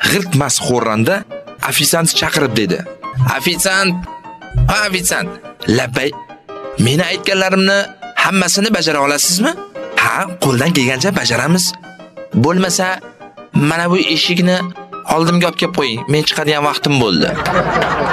g'irt mas xo'rranda ofisiant chaqirib dedi. Ofisiant, labbay. Meni aytganlarimni hammasini bajara olasizmi? Ha, qo'ldan kelgancha bajaramiz. Bo'lmasa, mana bu eshikni oldimga olib kelib qo'ying. Men chiqadigan vaqtim bo'ldi.